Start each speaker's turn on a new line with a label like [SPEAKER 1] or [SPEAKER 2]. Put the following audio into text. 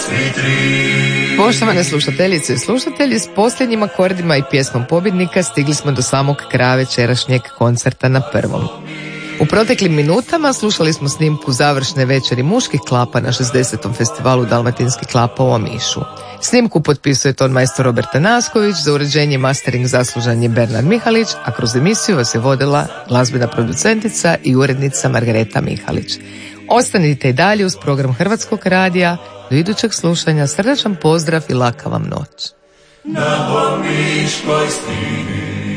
[SPEAKER 1] Poštovane slušateljice i slušatelji, s posljednjim akordima i pjesmom pobjednika stigli smo do samog kraja večerašnjeg koncerta na Prvom. U proteklim minutama slušali smo snimku završne večeri muških klapa na 60. festivalu Dalmatinskih klapa u Omišu. Snimku potpisuje ton majstor Robert Nasković, za uređenje i mastering zaslužan je Bernard Mihalić, a kroz emisiju vas je vodila glazbena producentica i urednica Margareta Mihalić. Ostanite i dalje uz program Hrvatskog radija. Do idućeg slušanja srdačan pozdrav i laka vam noć.
[SPEAKER 2] Na Omiškoj stini